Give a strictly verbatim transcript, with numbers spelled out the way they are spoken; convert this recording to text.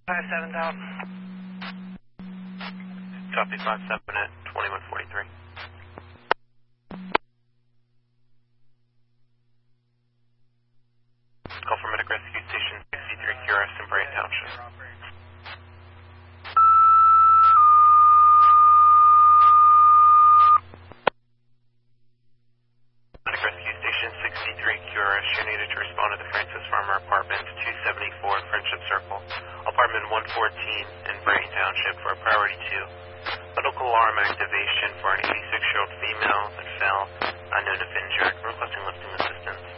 Five seven out. Copy five seven at twenty-one forty-three. Call for Medic Rescue Station sixty-three Q R S in Brayton Township. Medic Rescue Station sixty-three Q R S, you're needed to respond to the Francis Farmer Apartments, two seventy-four Friendship Circle, Apartment one fourteen in Brayton Township for a priority two. Medical alarm activation for an eighty-six-year-old female that fell, unknown if injured, requesting lifting assistance.